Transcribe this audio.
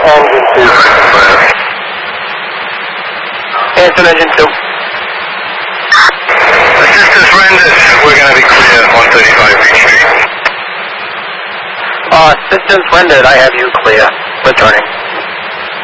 engine 2. Cancel engine 2. Assistance rendered. We're going to be clear 135 Beach Street. Assistance rendered. I have you clear. Returning.